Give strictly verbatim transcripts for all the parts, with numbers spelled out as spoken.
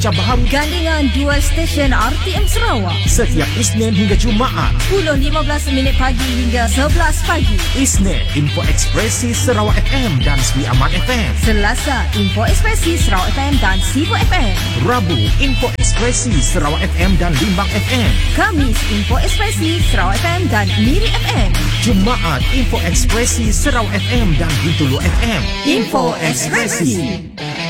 Cabaham Gandingan dua stesen R T M Sarawak. setiap Isnin hingga Jumaat sepuluh lima belas minit pagi hingga sebelas pagi. Isnin Info Ekspresi Sarawak F M dan Sri Aman F M. Selasa Info Ekspresi Sarawak F M dan Sibu F M. Rabu Info Ekspresi Sarawak F M dan Limbang F M. Kamis Info Ekspresi Sarawak F M dan Miri F M. Jumaat Info Ekspresi Sarawak F M dan Bintulu F M. Info Ekspresi.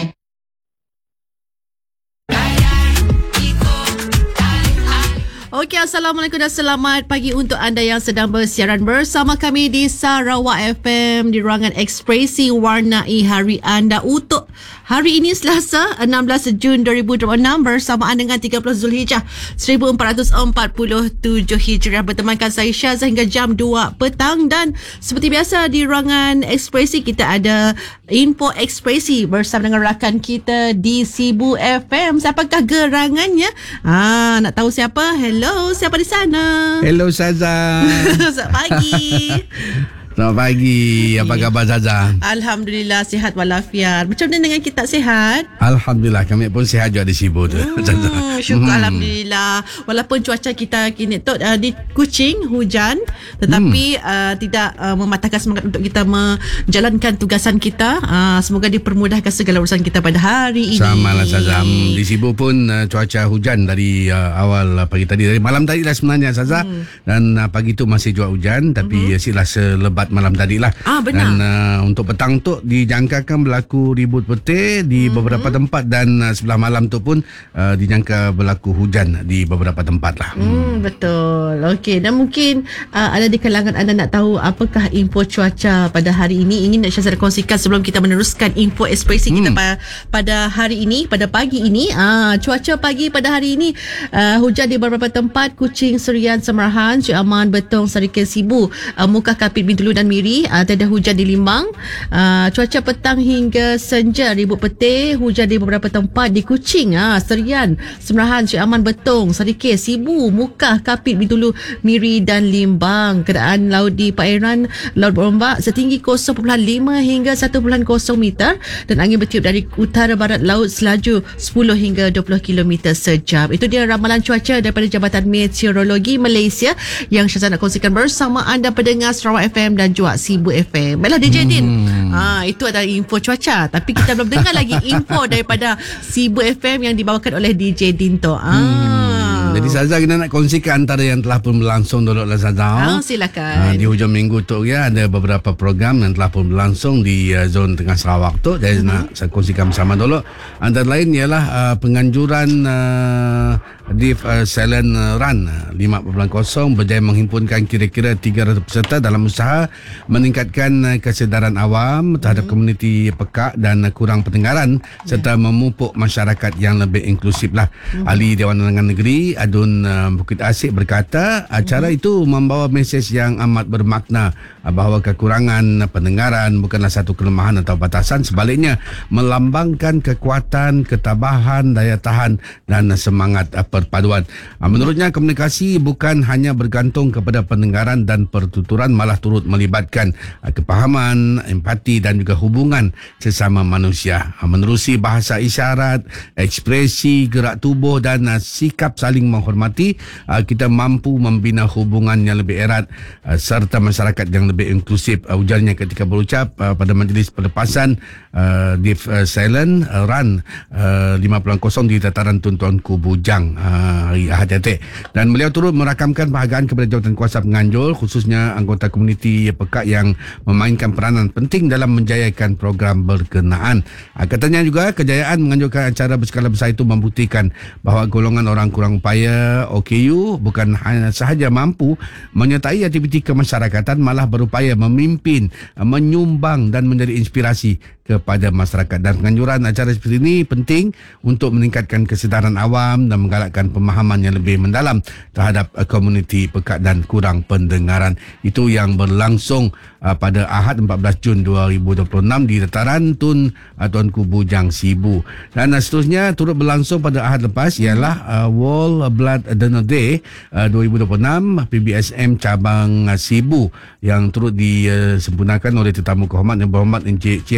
Okey, Assalamualaikum dan selamat pagi untuk anda yang sedang bersiaran bersama kami di Sarawak F M di ruangan Ekspresi Warnai hari anda untuk hari ini Selasa enam belas Jun dua ribu dua puluh enam bersamaan dengan tiga puluh Zulhijjah seribu empat ratus empat puluh tujuh Hijriah. Bertemankan saya Syazah hingga jam dua petang dan seperti biasa di ruangan Ekspresi kita ada Info Ekspresi bersama dengan rakan kita di Sibu F M. Siapakah gerangannya? Ah, nak tahu siapa? Hello, siapa di sana? Hello Saza. Selamat pagi. Selamat pagi. Apa khabar Saza? Alhamdulillah sihat walafiat. Macam mana dengan kita sihat? Alhamdulillah kami pun sihat juga di Sibu tu. Hmm, syukur hmm. Alhamdulillah. Walaupun cuaca kita kini tu uh, di Kuching hujan tetapi hmm. uh, tidak uh, mematahkan semangat untuk kita menjalankan tugasan kita. Uh, semoga dipermudahkan segala urusan kita pada hari ini. Samalah Saza. Di Sibu pun uh, cuaca hujan dari uh, awal uh, pagi tadi. Dari malam tadi lah sebenarnya Saza. Hmm. Dan uh, pagi tu masih juga hujan tapi hmm. silah selebat malam tadi lah. Ah, benar. Dan uh, untuk petang tu dijangkakan berlaku ribut petir di hmm. beberapa tempat dan uh, sebelah malam tu pun uh, dijangka berlaku hujan di beberapa tempat lah. Hmm, betul. Okey, dan mungkin uh, ada di kalangan anda nak tahu apakah info cuaca pada hari ini. Ingin nak Syazah kongsikan sebelum kita meneruskan info ekspresi hmm. kita pada, pada hari ini, pada pagi ini. Uh, cuaca pagi pada hari ini uh, hujan di beberapa tempat. Kuching, Serian, Semerahan, Cik Aman, Betong, Sarikil, Sibu, uh, Mukah, Kapit, Bintulu dan Miri. Uh, tiada hujan di Limbang. Uh, cuaca petang hingga senja ribut petir. Hujan di beberapa tempat di Kuching, uh, Serian, Semerahan, Cik Aman, Betong, Sarikil, Sibu, Mukah, Kapit, Bintulu, Miri dan Limbang. Keadaan laut di perairan laut berombak setinggi kosong perpuluhan lima hingga satu perpuluhan kosong meter dan angin bertiup dari utara barat laut selaju sepuluh hingga dua puluh kilometer sejam. Itu dia ramalan cuaca daripada Jabatan Meteorologi Malaysia yang Syazah nak kongsikan bersama anda pendengar Sarawak F M dan juga Sibu F M. Baiklah D J Din. Hmm. Ha, itu adalah info cuaca. Tapi kita belum dengar lagi info daripada Sibu F M yang dibawakan oleh D J Dinto. Ah. Hmm. Jadi Saza kita nak kongsikan antara yang telah pun berlangsung dulu lah Saza. Ah, silakan. Uh, di hujung minggu tu ya ada beberapa program yang telah pun berlangsung di uh, zon Tengah Sarawak tu. Jadi uh-huh. nak saya kongsikan bersama dulu. Antara lain ialah uh, penganjuran uh, Div uh, Silent Run lima kosong berjaya menghimpunkan kira-kira tiga ratus peserta dalam usaha meningkatkan uh, kesedaran awam terhadap uh-huh. komuniti pekak dan uh, kurang pendengaran yeah. serta memupuk masyarakat yang lebih inklusif lah. Uh-huh. Ahli Dewan Undangan Negeri Adun uh, Bukit Asik berkata acara uh-huh. itu membawa mesej yang amat bermakna uh, bahawa kekurangan uh, pendengaran bukanlah satu kelemahan atau batasan, sebaliknya melambangkan kekuatan, ketabahan, daya tahan dan uh, semangat uh, perpaduan. Uh, menurutnya komunikasi bukan hanya bergantung kepada pendengaran dan pertuturan, malah turut melibatkan uh, kepahaman, empati dan juga hubungan sesama manusia. Uh, menerusi bahasa isyarat, ekspresi, gerak tubuh dan uh, sikap saling menghormati, uh, kita mampu membina hubungan yang lebih erat uh, serta masyarakat yang lebih inklusif. Uh, ujarnya ketika berucap uh, pada majlis pelepasan uh, di uh, Silent uh, Run uh, lima kosong di dataran Tun Tuanku Bujang uh, hari Ahad Yatik. Dan beliau turut merakamkan penghargaan kepada jawatan kuasa penganjur khususnya anggota komuniti pekak yang memainkan peranan penting dalam menjayakan program berkenaan. Uh, katanya juga kejayaan menganjurkan acara berskala besar itu membuktikan bahawa golongan orang kurang upaya O K U bukan hanya sahaja mampu menyertai aktiviti kemasyarakatan, malah berupaya memimpin, menyumbang dan menjadi inspirasi kepada masyarakat. Dan penganjuran acara seperti ini penting untuk meningkatkan kesedaran awam dan menggalakkan pemahaman yang lebih mendalam terhadap komuniti pekak dan kurang pendengaran. Itu yang berlangsung uh, pada Ahad empat belas Jun dua ribu dua puluh enam di dataran Tun uh, Tuanku Bujang Sibu. Dan uh, seterusnya turut berlangsung pada Ahad lepas ialah uh, World Blood Donor Day uh, dua ribu dua puluh enam P B S M cabang uh, Sibu yang turut disempurnakan oleh tetamu kehormat yang berhormat Encik Chiang Jin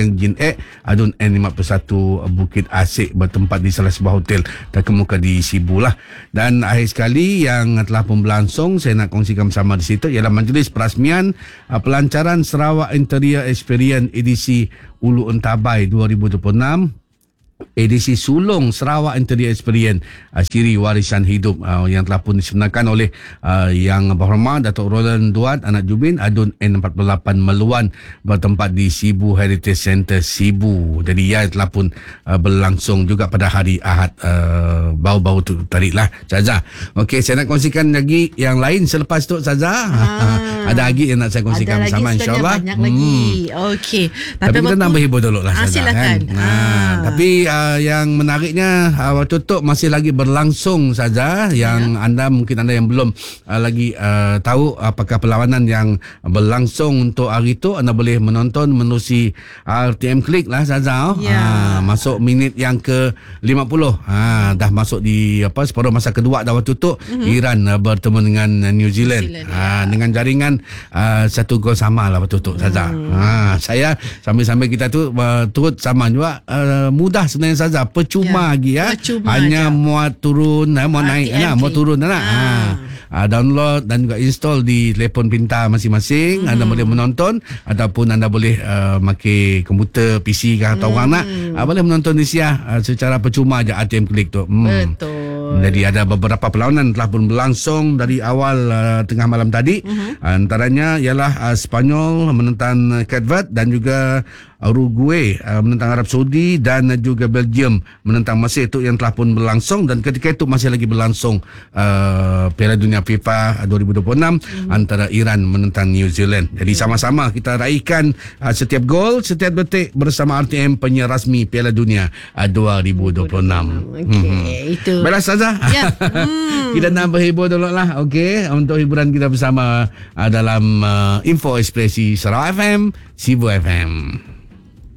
E adun N lima puluh satu Bukit Asik bertempat di salah sebuah hotel terkemuka di Sibu lah. Dan akhir sekali yang telah pun berlangsung, saya nak kongsikan bersama di situ ialah majlis perasmian uh, pelancaran Sarawak Interior Experience edisi Ulu Entabai dua ribu dua puluh enam, edisi sulung Sarawak Interior Experience uh, Siri Warisan Hidup uh, yang telah pun disebenarkan oleh uh, Yang Berhormat Datuk Roland Duat Anak Jubin adun N empat puluh lapan Meluan bertempat di Sibu Heritage Centre Sibu. Jadi ia telah pun uh, berlangsung juga pada hari Ahad uh, bau-bau tu tarik lah Saza. Okey, saya nak kongsikan lagi yang lain selepas tu Saza. Ah. Ada lagi yang nak saya kongsikan bersama insyaAllah. Banyak hmm. lagi. Okey. Tapi, Tapi kita nak berhibur dulu lah Saza. Silakan. Kan? Ah. Tapi Uh, yang menariknya uh, waktu tu masih lagi berlangsung saja. Yang ya. anda mungkin anda yang belum uh, lagi uh, tahu apakah perlawanan yang berlangsung untuk hari itu, anda boleh menonton menerusi R T M Klik lah saja. Ya. Uh, masuk minit yang ke lima puluh. Uh, dah masuk di apa separuh masa kedua dah waktu tu. Uh-huh. Iran uh, bertemu dengan uh, New Zealand. New Zealand uh, ya. Dengan jaringan uh, satu gol sama lah waktu tu saja. Hmm. Uh, saya sambil-sambil kita tu uh, turut sama juga uh, mudah sebenarnya saja, percuma ya, lagi ya. Percuma hanya aja. muat turun, eh, muat naik kan, muat turun kan. Ha. Ha. download dan juga install di telefon pintar masing-masing. Hmm. Anda boleh menonton ataupun anda boleh uh, pakai komputer, P C ke atau hmm. orang nak uh, boleh menonton di sia uh, secara percuma aja R T M Klik tu. Hmm. Betul. Jadi ada beberapa perlawanan telah pun berlangsung dari awal uh, tengah malam tadi. Uh-huh. Antaranya ialah uh, Spanyol menentang Cape Verde dan juga Uruguay uh, menentang Arab Saudi dan juga Belgium menentang Mesir. Itu yang telah pun berlangsung dan ketika itu masih lagi berlangsung uh, Piala Dunia FIFA dua ribu dua puluh enam uh-huh. antara Iran menentang New Zealand. Jadi uh-huh. sama-sama kita raikan uh, setiap gol, setiap detik bersama R T M penyiar rasmi Piala Dunia uh, dua ribu dua puluh enam. Okey, hmm. itu. Baiklah Saza. Ya. Hmm. Kita nak berhibur dulu lah. Okey, untuk hiburan kita bersama uh, dalam uh, Info Ekspresi Sarawak F M, Sibu F M.